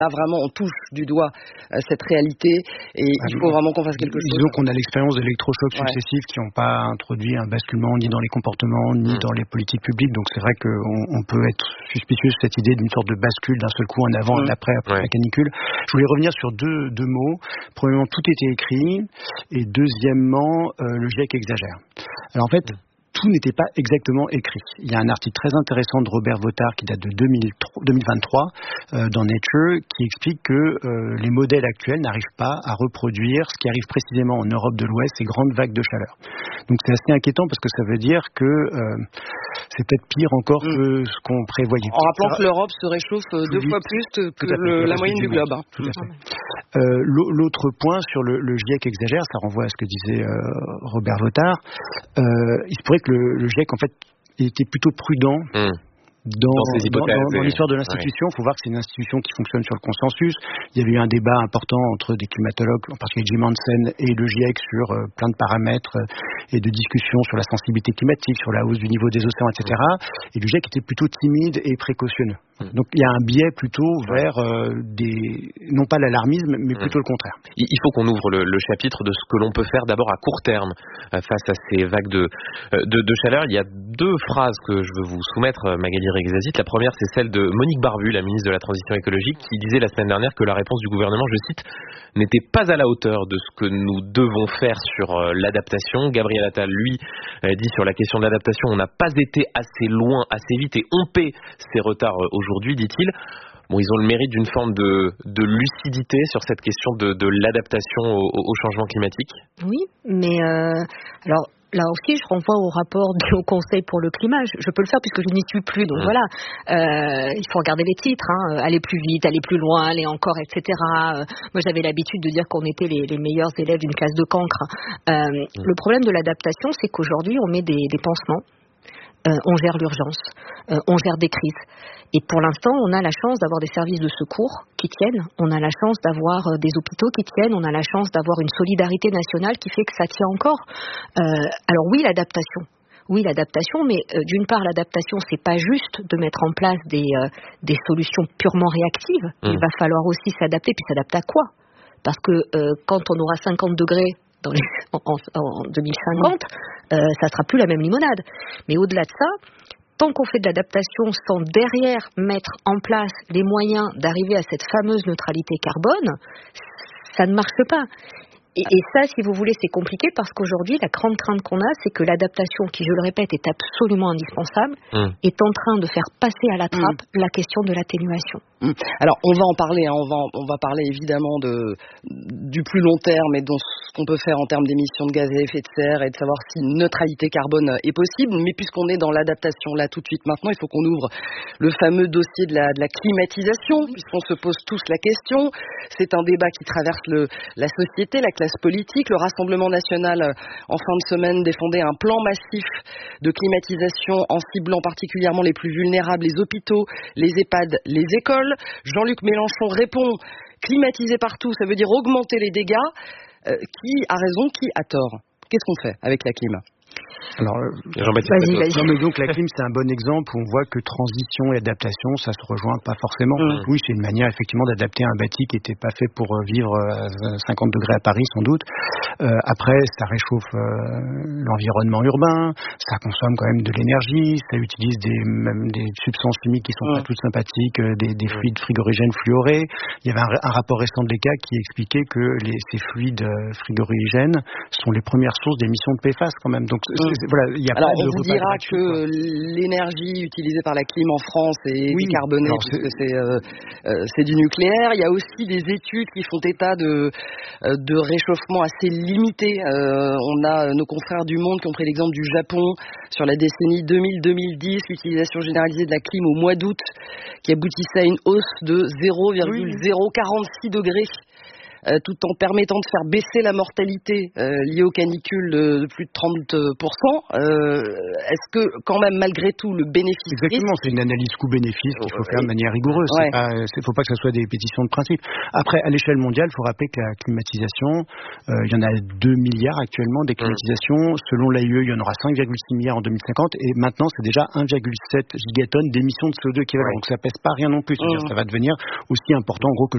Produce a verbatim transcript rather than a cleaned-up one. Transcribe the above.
Là, vraiment, on touche du doigt euh, cette réalité et ah, il faut vraiment qu'on fasse quelque chose. Disons qu'on a l'expérience d'électrochocs ouais. successifs qui n'ont pas introduit un basculement ni dans les comportements, ni mmh. dans les politiques publiques. Donc c'est vrai qu'on on peut être suspicieux de cette idée d'une sorte de bascule d'un seul coup en avant mmh. et d'après après ouais. la canicule. Je voulais revenir sur deux, deux mots. Premièrement, tout était écrit et deuxièmement, euh, le GIEC exagère. Alors en fait, mmh. tout n'était pas exactement écrit. Il y a un article très intéressant de Robert Votard qui date de deux mille vingt-trois euh, dans Nature qui explique que euh, les modèles actuels n'arrivent pas à reproduire ce qui arrive précisément en Europe de l'Ouest, ces grandes vagues de chaleur. Donc c'est assez inquiétant parce que ça veut dire que euh, c'est peut-être pire encore mmh. que ce qu'on prévoyait. En rappelant que l'Europe se réchauffe deux fois plus que, que le, la moyenne du globe. Hein. Tout à fait. Euh, l'autre point sur le, le GIEC exagère, ça renvoie à ce que disait euh, Robert Votard. Euh, il se pourrait que le, le GIEC en fait était plutôt prudent. Mmh. Dans, dans, dans, dans l'histoire de l'institution, il ouais. faut voir que c'est une institution qui fonctionne sur le consensus. Il y avait eu un débat important entre des climatologues, en particulier Jim Hansen et le GIEC sur euh, plein de paramètres euh, et de discussions sur la sensibilité climatique, sur la hausse du niveau des océans, et cetera. Et le GIEC était plutôt timide et précautionneux. Mmh. Donc il y a un biais plutôt vers euh, des, non pas l'alarmisme, mais plutôt mmh. le contraire. Il faut qu'on ouvre le, le chapitre de ce que l'on peut faire d'abord à court terme euh, face à ces vagues de, de, de chaleur. Il y a deux phrases que je veux vous soumettre, Magali Reguezazit. La première, c'est celle de Monique Barbu, la ministre de la Transition écologique, qui disait la semaine dernière que la réponse du gouvernement, je cite, n'était pas à la hauteur de ce que nous devons faire sur euh, l'adaptation. Gabriel Attal, lui, euh, dit sur la question de l'adaptation, on n'a pas été assez loin, assez vite et on paie ces retards euh, aujourd'hui, dit-il. Bon, ils ont le mérite d'une forme de, de lucidité sur cette question de, de l'adaptation au, au changement climatique. Oui, mais euh, alors là aussi, je renvoie au rapport du Haut Conseil pour le climat. Je, je peux le faire puisque je n'y suis plus, donc mmh. voilà. Euh, il faut regarder les titres, hein, aller plus vite, aller plus loin, aller encore, et cetera. Euh, moi, j'avais l'habitude de dire qu'on était les, les meilleurs élèves d'une classe de cancre. Euh, mmh. Le problème de l'adaptation, c'est qu'aujourd'hui, on met des, des pansements. Euh, on gère l'urgence, euh, on gère des crises. Et pour l'instant, on a la chance d'avoir des services de secours qui tiennent, on a la chance d'avoir euh, des hôpitaux qui tiennent, on a la chance d'avoir une solidarité nationale qui fait que ça tient encore. Euh, alors oui, l'adaptation. Oui, l'adaptation, mais euh, d'une part, l'adaptation, c'est pas juste de mettre en place des, euh, des solutions purement réactives. Mmh. Il va falloir aussi s'adapter, puis s'adapter à quoi ? Parce que euh, quand on aura cinquante degrés dans les, en, en, en deux mille cinquante, euh, ça sera plus la même limonade. Mais au-delà de ça, tant qu'on fait de l'adaptation sans derrière mettre en place les moyens d'arriver à cette fameuse neutralité carbone, ça ne marche pas. Et, et ça, si vous voulez, c'est compliqué parce qu'aujourd'hui, la grande crainte qu'on a, c'est que l'adaptation, qui, je le répète, est absolument indispensable, mmh. est en train de faire passer à la trappe mmh. la question de l'atténuation. Mmh. Alors, on va en parler, hein, on va, on va parler évidemment de, du plus long terme et de ce qu'on peut faire en termes d'émissions de gaz à effet de serre et de savoir si une neutralité carbone est possible. Mais puisqu'on est dans l'adaptation là tout de suite maintenant, il faut qu'on ouvre le fameux dossier de la, de la climatisation, puisqu'on se pose tous la question. C'est un débat qui traverse le, la société, la classe politique. Le Rassemblement national, en fin de semaine, défendait un plan massif de climatisation en ciblant particulièrement les plus vulnérables, les hôpitaux, les EHPAD, les écoles. Jean-Luc Mélenchon répond « climatiser partout, ça veut dire augmenter les dégâts euh, ». Qui a raison, qui a tort ? Qu'est-ce qu'on fait avec la clim ? Alors, vas-y, vas-y. Non, mais donc la clim, c'est un bon exemple où on voit que transition et adaptation, ça se rejoint pas forcément. Mmh. Oui, c'est une manière effectivement d'adapter un bâti qui n'était pas fait pour vivre à cinquante degrés à Paris, sans doute. Euh, après, ça réchauffe euh, l'environnement urbain, ça consomme quand même de l'énergie, ça utilise des, même des substances chimiques qui sont mmh. pas toutes sympathiques, des, des fluides frigorigènes fluorés. Il y avait un, un rapport récent de l'E C A qui expliquait que les, ces fluides frigorigènes sont les premières sources d'émissions de P F A S quand même. Donc, mmh. voilà, il y a alors, pas on vous dira que quoi. L'énergie utilisée par la clim en France est oui, décarbonée puisque c'est, c'est, euh, euh, c'est du nucléaire. Il y a aussi des études qui font état de, euh, de réchauffement assez limité. Euh, on a nos confrères du Monde qui ont pris l'exemple du Japon sur la décennie deux mille à deux mille dix, l'utilisation généralisée de la clim au mois d'août qui aboutissait à une hausse de zéro virgule zéro quarante-six degrés. Euh, tout en permettant de faire baisser la mortalité euh, liée aux canicules de, de plus de trente pour cent. Euh, est-ce que, quand même, malgré tout, le bénéfice... Exactement, c'est une analyse coût-bénéfice qu'il faut faire de manière rigoureuse. Il ouais. ne faut pas que ce soit des pétitions de principe. Après, à l'échelle mondiale, il faut rappeler que la climatisation, euh, il y en a deux milliards actuellement des climatisations. Mmh. Selon l'A I E, il y en aura cinq virgule six milliards en deux mille cinquante. Et maintenant, c'est déjà un virgule sept gigatonnes d'émissions de C O deux équivalent. Ouais. Donc ça pèse pas rien non plus. C'est-à-dire mmh. ça va devenir aussi important, en gros, que